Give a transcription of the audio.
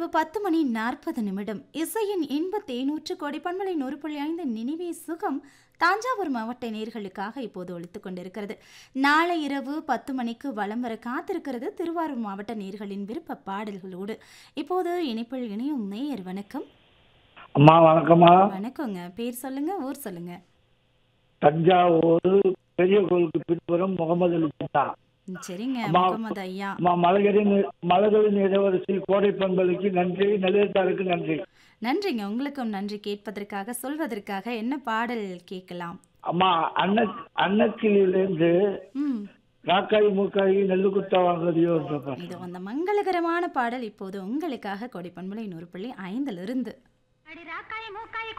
10:40 இசையின் இன்ப தேனூற்று கொடைப்பண்பலை 100.5 நினைவே சுகம் தஞ்சாவூர் மாவட்ட நேயர்களுக்காக இப்போது ஒலித்துக் கொண்டிருக்கிறது. நாளை இரவு 10 மணிக்கு வலம் வர காத்திருக்கிறது திருவாரூர் மாவட்ட நேயர்களின் விருப்ப பாடல்களோடு. இப்போது இணைப்பில் இணையும் நேயர் வணக்கம். அம்மா வணக்கம்மா. வணக்கங்க. பேர் சொல்லுங்க, ஊர் சொல்லுங்க. தஞ்சாவூர் பெரிய கோயிலுக்கு பின்புறம் முகமது அலி சின்னா. சரிங்க அம்மா, முகமது ஐயா. அம்மா, மலர்களின் இளவரசி கோடை பண்பலுக்கு நன்றி, நிலையத்தாருக்கு நன்றி. நன்றிங்க. உங்களுக்கும் நன்றி. கேட்பதற்காக சொல்வதற்காக என்ன பாடல் கேட்கலாம்? அம்மா, அன்னக்கிளியிலிருந்து ம் ராக்காய் மூக்காய் நெல்லு குத்தா வாங்குறதையோ. இது அந்த மங்களகரமான பாடல் இப்போது உங்களுக்காக கொடைப்பண்பலை 100.5 இருந்து. அடி ராக்காய் மூக்காய்